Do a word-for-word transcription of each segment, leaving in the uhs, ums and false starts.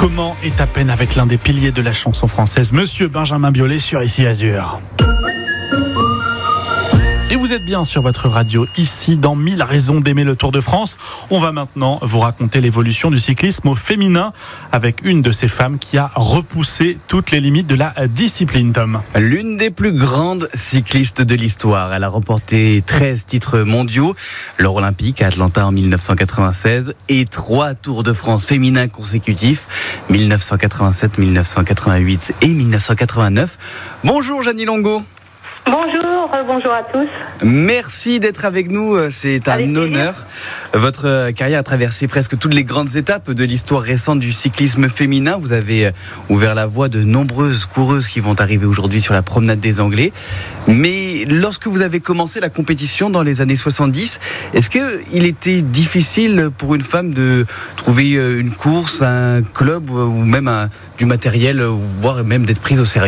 Comment est à peine avec l'un des piliers de la chanson française, Monsieur Benjamin Biolay sur Ici Azur. Et vous êtes bien sur votre radio, ici dans mille raisons d'aimer le Tour de France. On va maintenant vous raconter l'évolution du cyclisme au féminin avec une de ces femmes qui a repoussé toutes les limites de la discipline, Tom. L'une des plus grandes cyclistes de l'histoire. Elle a remporté treize titres mondiaux, l'or olympique à Atlanta en dix-neuf cent quatre-vingt-seize et trois Tours de France féminins consécutifs, dix-neuf cent quatre-vingt-sept, dix-neuf cent quatre-vingt-huit et dix-neuf cent quatre-vingt-neuf. Bonjour Jeannie Longo. Bonjour, bonjour à tous. Merci d'être avec nous, c'est un avec honneur. Votre carrière a traversé presque toutes les grandes étapes de l'histoire récente du cyclisme féminin. Vous avez ouvert la voie de nombreuses coureuses qui vont arriver aujourd'hui sur la promenade des Anglais. Mais lorsque vous avez commencé la compétition dans les années soixante-dix, est-ce qu'il était difficile pour une femme de trouver une course, un club ou même un, du matériel, voire même d'être prise au sérieux ?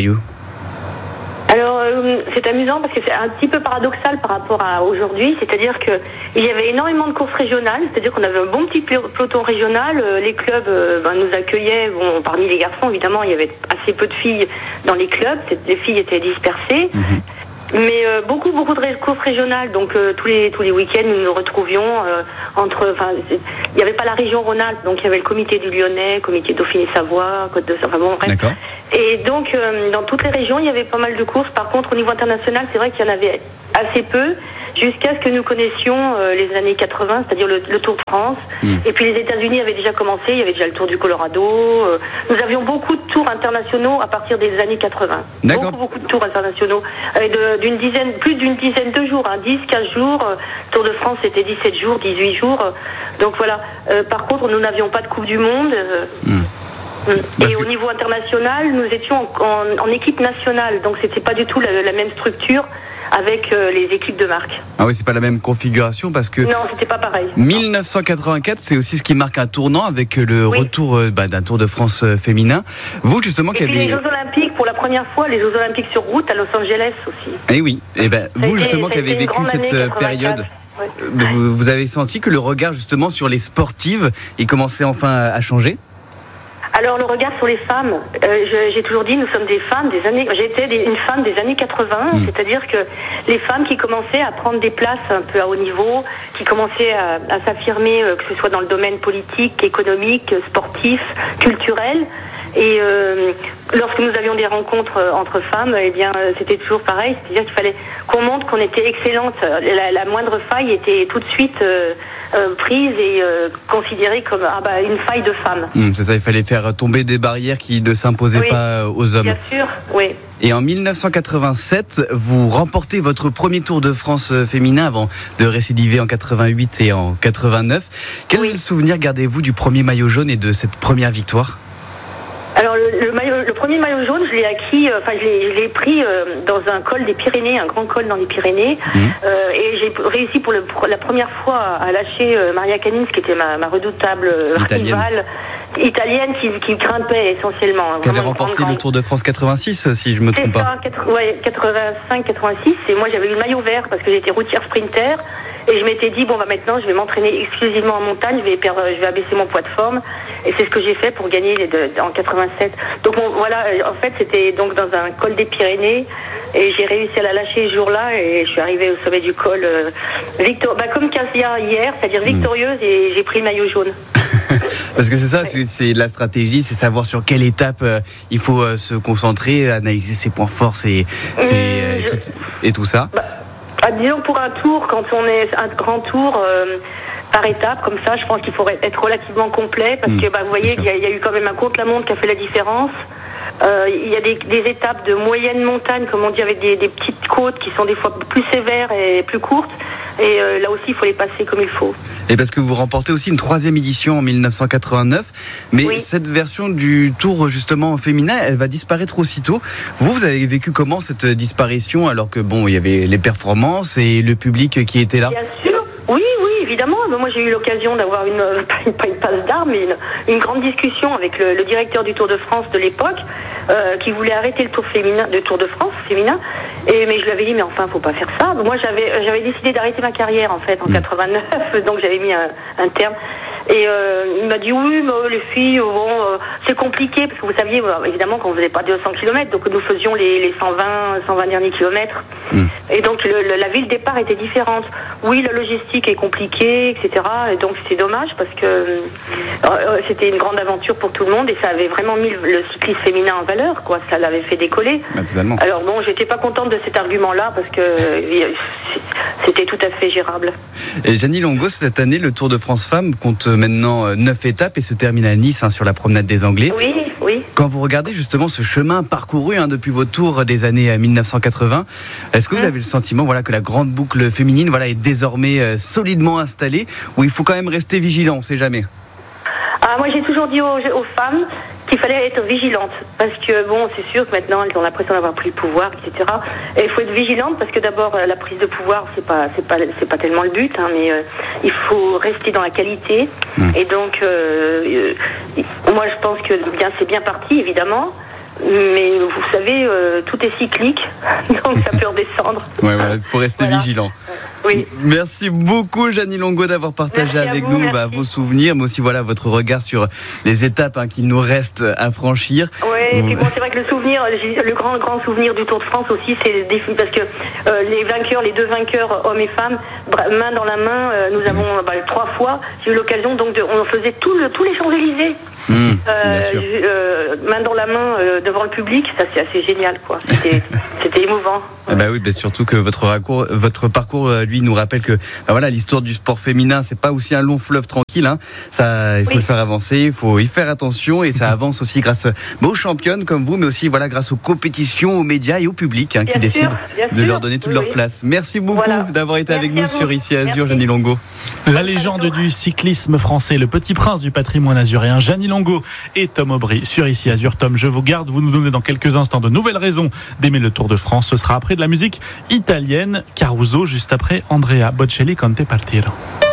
Alors, euh, c'est amusant parce que c'est un petit peu paradoxal par rapport à aujourd'hui, c'est-à-dire qu'il y avait énormément de courses régionales, c'est-à-dire qu'on avait un bon petit peloton régional, euh, les clubs euh, ben, nous accueillaient, bon, parmi les garçons évidemment, il y avait assez peu de filles dans les clubs, les filles étaient dispersées. Mmh. Mais euh, beaucoup, beaucoup de ré- courses régionales. Donc euh, tous les tous les week-ends, nous nous retrouvions euh, entre. Enfin, il n'y avait pas la région Rhône-Alpes, donc il y avait le comité du Lyonnais, comité Dauphiné-Savoie, Côte de. Enfin bon, bref. D'accord. Et donc euh, dans toutes les régions, il y avait pas mal de courses. Par contre, au niveau international, c'est vrai qu'il y en avait assez peu, jusqu'à ce que nous connaissions euh, les années quatre-vingts, c'est-à-dire le, le Tour de France. Mmh. Et puis les États-Unis avaient déjà commencé. Il y avait déjà le Tour du Colorado. Euh, nous avions beaucoup de tours internationaux à partir des années quatre-vingts. D'accord. Beaucoup, beaucoup de tours internationaux. Euh, de, d'une dizaine, plus d'une dizaine de jours, hein, dix, quinze jours. Euh, Tour de France, c'était dix-sept jours, dix-huit jours. Euh, donc voilà. Euh, par contre, nous n'avions pas de Coupe du Monde. Euh, mmh. Et que... au niveau international, nous étions en, en, en équipe nationale. Donc c'était pas du tout la, la même structure avec euh, les équipes de marque. Ah oui, c'est pas la même configuration parce que... Non, c'était pas pareil. dix-neuf cent quatre-vingt-quatre, c'est aussi ce qui marque un tournant avec le oui. retour euh, bah, d'un Tour de France euh, féminin. Vous, justement, et qui puis avez... les Jeux Olympiques, pour la première fois, les Jeux Olympiques sur route à Los Angeles aussi. Eh oui, et ben, vous, justement, qui avez vécu cette période... Ouais. Vous, vous avez senti que le regard, justement, sur les sportives, il commençait enfin à changer ? Alors le regard sur les femmes, euh, je, j'ai toujours dit nous sommes des femmes des années. J'étais des, une femme des années quatre-vingts, mmh. c'est-à-dire que les femmes qui commençaient à prendre des places un peu à haut niveau, qui commençaient à, à s'affirmer, euh, que ce soit dans le domaine politique, économique, sportif, culturel. Et euh, lorsque nous avions des rencontres euh, entre femmes, eh bien euh, c'était toujours pareil, c'est-à-dire qu'il fallait qu'on montre qu'on était excellente. La, la moindre faille était tout de suite euh, euh, prise et euh, considérée comme ah bah une faille de femme. Mmh, c'est ça, il fallait faire tomber des barrières qui ne s'imposaient oui, pas aux hommes. Bien sûr, oui. Et en dix-neuf cent quatre-vingt-sept, vous remportez votre premier Tour de France féminin avant de récidiver en quatre-vingt-huit et en quatre-vingt-neuf. Quel oui. souvenir gardez-vous du premier maillot jaune et de cette première victoire ? Alors le, le, maillot, le premier maillot jaune, je l'ai acquis, enfin euh, je, l'ai, je l'ai pris euh, dans un col des Pyrénées, un grand col dans les Pyrénées, mmh. euh, et j'ai réussi pour, le, pour la première fois à lâcher euh, Maria Canins, qui était ma, ma redoutable italienne. rivale italienne, qui, qui grimpait essentiellement. Qui avait remporté grande, le Tour de France quatre-vingt-six, si je ne me trompe c'est pas. C'est ça, ouais, quatre-vingt-cinq quatre-vingt-six, et moi j'avais eu le maillot vert parce que j'étais routière sprinter. Et je m'étais dit, bon, bah maintenant, je vais m'entraîner exclusivement en montagne, je vais, perdre, je vais abaisser mon poids de forme. Et c'est ce que j'ai fait pour gagner de, de, en quatre-vingt-sept. Donc, bon, voilà, en fait, c'était donc dans un col des Pyrénées. Et j'ai réussi à la lâcher ce jour-là. Et je suis arrivée au sommet du col, euh, victor- bah, comme Casia hier, c'est-à-dire victorieuse, mmh. et j'ai pris le maillot jaune. Parce que c'est ça, c'est, c'est la stratégie, c'est savoir sur quelle étape euh, il faut euh, se concentrer, analyser ses points forts et, mmh, euh, et, tout, et tout ça. Bah, Ah, disons pour un tour, quand on est un grand tour euh, par étape, comme ça, je pense qu'il faut être relativement complet parce mmh, que bah, vous voyez, il y, y a eu quand même un contre-la-montre qui a fait la différence. Euh, il y a des, des étapes de moyenne montagne, comme on dit, avec des, des petites côtes qui sont des fois plus sévères et plus courtes. Et euh, là aussi, il faut les passer comme il faut. Et parce que vous remportez aussi une troisième édition en dix-neuf cent quatre-vingt-neuf, mais oui. cette version du Tour justement féminin, elle va disparaître aussitôt. vous, vous avez vécu comment cette disparition, alors que bon, il y avait les performances et le public qui était là? Bien sûr, oui, oui, évidemment. Moi, j'ai eu l'occasion d'avoir une, pas une passe d'armes, mais une, une grande discussion avec le, le directeur du Tour de France de l'époque, euh, qui voulait arrêter le Tour féminin, le Tour de France féminin. Et mais je lui avais dit, mais enfin, faut pas faire ça. Moi, j'avais, j'avais décidé d'arrêter ma carrière en fait en mmh. quatre-vingt-neuf, donc j'avais mis un, un terme. Et euh, il m'a dit oui, mais les filles, bon, euh, c'est compliqué parce que vous saviez, évidemment, qu'on faisait pas deux cents kilomètres, donc nous faisions les, les cent vingt derniers kilomètres. Mmh. Et donc le, le, la ville départ était différente. Oui, la logistique est compliquée, et cetera. Et donc c'est dommage parce que euh, c'était une grande aventure pour tout le monde et ça avait vraiment mis le, le cyclisme féminin en valeur, quoi. Ça l'avait fait décoller. Absolument. Alors bon, j'étais pas contente de cet argument-là parce que euh, c'était tout à fait gérable. Et Jeannie Longo, cette année, le Tour de France Femmes compte maintenant neuf étapes et se termine à Nice, hein, sur la promenade des Anglais. Oui, oui. Quand vous regardez justement ce chemin parcouru, hein, depuis vos tours des années mille neuf cent quatre-vingts, est-ce que vous avez le sentiment, voilà, que la grande boucle féminine, voilà, est désormais euh, solidement installée, ou il faut quand même rester vigilant, on ne sait jamais? Ah, moi j'ai toujours dit aux, aux femmes qu'il fallait être vigilante parce que bon, c'est sûr que maintenant elles ont l'impression d'avoir pris le pouvoir, et cetera. Et il faut être vigilante parce que d'abord la prise de pouvoir c'est pas c'est pas c'est pas tellement le but, hein, mais euh, il faut rester dans la qualité. Mmh. Et donc euh, euh, moi je pense que bien c'est bien parti évidemment. Mais vous savez, euh, tout est cyclique, donc ça peut redescendre. Ouais, ouais, il faut rester voilà. vigilant. Oui. Merci beaucoup, Jeannie Longo, d'avoir partagé merci avec vous, nous bah, vos souvenirs, mais aussi voilà, votre regard sur les étapes, hein, qu'il nous reste à franchir. Oui, et puis bon, c'est vrai que le souvenir, le grand, grand souvenir du Tour de France aussi, c'est le défi, parce que euh, les vainqueurs, les deux vainqueurs, hommes et femmes, main dans la main, euh, nous avons bah, trois fois, j'ai eu l'occasion, donc de, on faisait tout le, tous les Champs-Élysées. Mmh, euh, euh, main dans la main euh, devant le public, ça c'est assez génial, quoi. C'était, c'était émouvant. Ah bah oui, bah surtout que votre, raccour, votre parcours, lui, nous rappelle que bah voilà, l'histoire du sport féminin, c'est pas aussi un long fleuve tranquille. Hein. Ça, il faut oui. le faire avancer, il faut y faire attention, et ça avance aussi grâce bah, aux championnes comme vous, mais aussi voilà, grâce aux compétitions, aux médias et au public, hein, qui sûr, décident de sûr. leur donner toute oui, leur oui. place. Merci beaucoup voilà. d'avoir été Merci avec nous sur Ici Azur, Jeannie Longo. La légende du cyclisme français, le petit prince du patrimoine azuréen, Jeannie Longo et Tom Aubry sur Ici Azur. Tom, je vous garde, vous nous donnez dans quelques instants de nouvelles raisons d'aimer le Tour de France. Ce sera après de la musique italienne, Caruso, juste après Andrea Bocelli, Conte Partiro.